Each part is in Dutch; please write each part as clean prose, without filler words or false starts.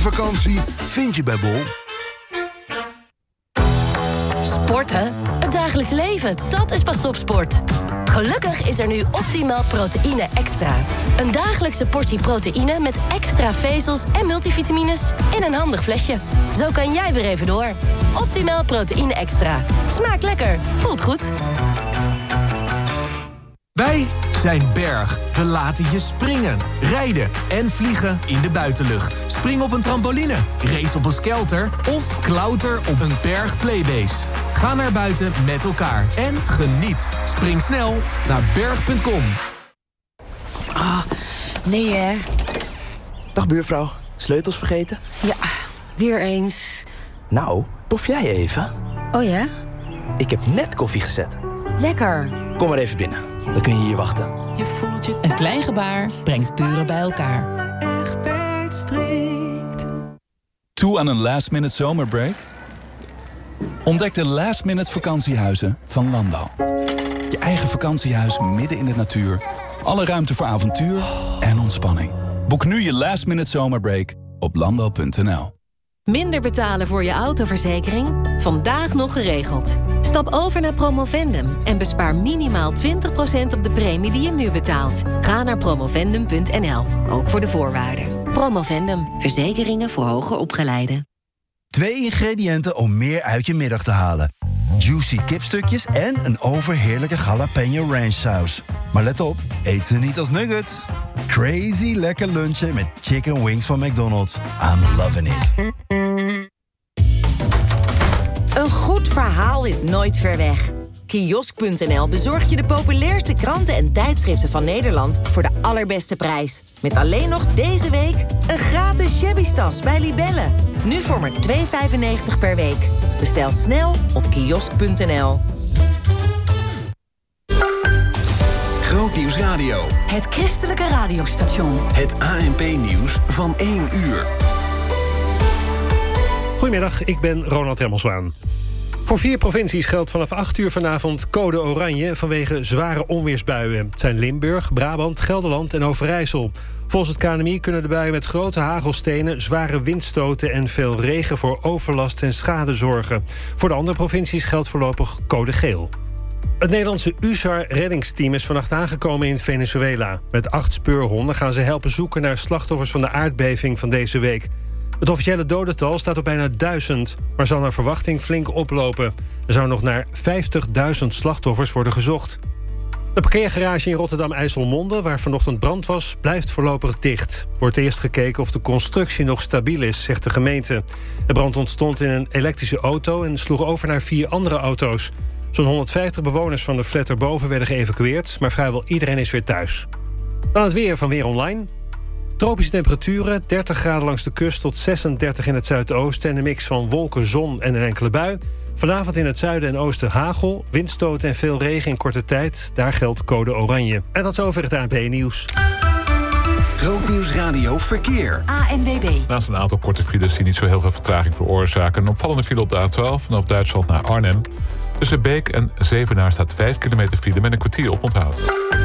vakantie vind je bij Bol. Sporten? Het dagelijks leven, dat is pas topsport. Gelukkig is er nu Optimal Proteïne Extra. Een dagelijkse portie proteïne met extra vezels en multivitamines in een handig flesje. Zo kan jij weer even door. Optimal Proteïne Extra. Smaakt lekker, voelt goed. Wij zijn Berg. We laten je springen, rijden en vliegen in de buitenlucht. Spring op een trampoline, race op een skelter of klauter op een Berg Playbase. Ga naar buiten met elkaar en geniet. Spring snel naar berg.com. Nee hè? Dag buurvrouw, sleutels vergeten? Ja, weer eens. Nou, pof jij even? Oh ja? Ik heb net koffie gezet. Lekker. Kom maar even binnen, dan kun je hier wachten. Een klein gebaar brengt buren bij elkaar. Toe aan een last-minute zomerbreak? Ontdek de last-minute vakantiehuizen van Landal. Je eigen vakantiehuis midden in de natuur. Alle ruimte voor avontuur en ontspanning. Boek nu je last-minute zomerbreak op landal.nl. Minder betalen voor je autoverzekering? Vandaag nog geregeld. Stap over naar Promovendum en bespaar minimaal 20% op de premie die je nu betaalt. Ga naar promovendum.nl, ook voor de voorwaarden. Promovendum, verzekeringen voor hoger opgeleiden. 2 ingrediënten om meer uit je middag te halen. Juicy kipstukjes en een overheerlijke jalapeno ranch saus. Maar let op, eet ze niet als nuggets. Crazy lekker lunchen met chicken wings van McDonald's. I'm loving it. Een goed verhaal is nooit ver weg. Kiosk.nl bezorgt je de populairste kranten en tijdschriften van Nederland voor de allerbeste prijs. Met alleen nog deze week een gratis shabby-tas bij Libelle. Nu voor maar €2,95 per week. Bestel snel op kiosk.nl. Grootnieuws Radio. Het christelijke radiostation. Het ANP-nieuws van 1 uur. Goedemiddag, ik ben Ronald Remmelswaan. Voor 4 provincies geldt vanaf 8 uur vanavond code oranje vanwege zware onweersbuien. Het zijn Limburg, Brabant, Gelderland en Overijssel. Volgens het KNMI kunnen de buien met grote hagelstenen, zware windstoten en veel regen voor overlast en schade zorgen. Voor de andere provincies geldt voorlopig code geel. Het Nederlandse USAR-reddingsteam is vannacht aangekomen in Venezuela. Met 8 speurhonden gaan ze helpen zoeken naar slachtoffers van de aardbeving van deze week. Het officiële dodental staat op bijna 1000, maar zal naar verwachting flink oplopen. Er zou nog naar 50.000 slachtoffers worden gezocht. De parkeergarage in Rotterdam-IJsselmonde, waar vanochtend brand was, blijft voorlopig dicht. Wordt eerst gekeken of de constructie nog stabiel is, zegt de gemeente. De brand ontstond in een elektrische auto en sloeg over naar 4 andere auto's. Zo'n 150 bewoners van de flat erboven werden geëvacueerd, maar vrijwel iedereen is weer thuis. Dan het weer van Weer Online. Tropische temperaturen, 30 graden langs de kust tot 36 in het zuidoosten... en een mix van wolken, zon en een enkele bui. Vanavond in het zuiden en oosten hagel, windstoten en veel regen in korte tijd. Daar geldt code oranje. En tot zover het ANP-nieuws. Grootnieuws Radio Verkeer. ANWB. Naast een aantal korte files die niet zo heel veel vertraging veroorzaken... een opvallende file op de A12 vanaf Duitsland naar Arnhem. Tussen Beek en Zevenaar staat 5 kilometer file met een kwartier oponthoud.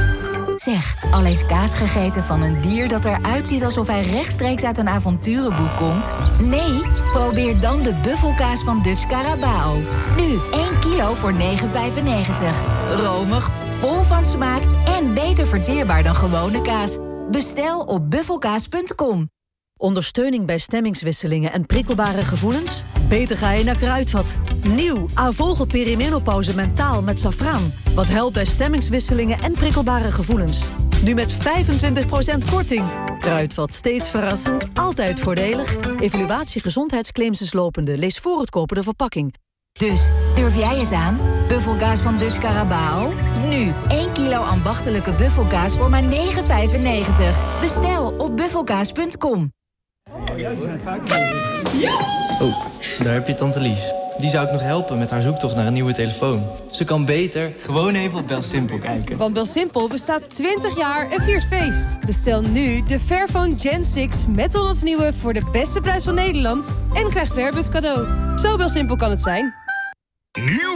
Zeg, al eens kaas gegeten van een dier dat eruit ziet alsof hij rechtstreeks uit een avonturenboek komt? Nee, probeer dan de buffelkaas van Dutch Carabao. Nu 1 kilo voor €9,95. Romig, vol van smaak en beter verteerbaar dan gewone kaas. Bestel op buffelkaas.com. Ondersteuning bij stemmingswisselingen en prikkelbare gevoelens? Beter ga je naar Kruidvat. Nieuw, Avogel Perimenopauze Mentaal met safraan. Wat helpt bij stemmingswisselingen en prikkelbare gevoelens. Nu met 25% korting. Kruidvat, steeds verrassend, altijd voordelig. Evaluatie gezondheidsclaims is lopende. Lees voor het kopen de verpakking. Dus, durf jij het aan? Buffelkaas van Dutch Carabao? Nu, 1 kilo ambachtelijke buffelkaas voor maar €9,95. Bestel op buffelkaas.com. Oh, daar heb je tante Lies. Die zou ik nog helpen met haar zoektocht naar een nieuwe telefoon. Ze kan beter gewoon even op BelSimpel kijken. Want BelSimpel bestaat 20 jaar en viert feest. Bestel nu de Fairphone Gen 6 met 100 nieuwe voor de beste prijs van Nederland... en krijg Fairbus cadeau. Zo BelSimpel kan het zijn. Nieuw!